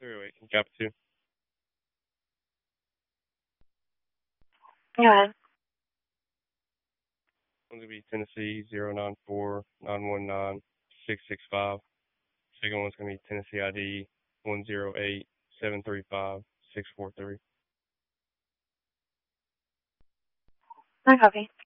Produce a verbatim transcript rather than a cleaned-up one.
three oh eight, can you copy two? Go ahead. One's going to be Tennessee zero nine four nine one nine six six five. Second one's going to be Tennessee I D one zero eight seven three five six four three. I copy.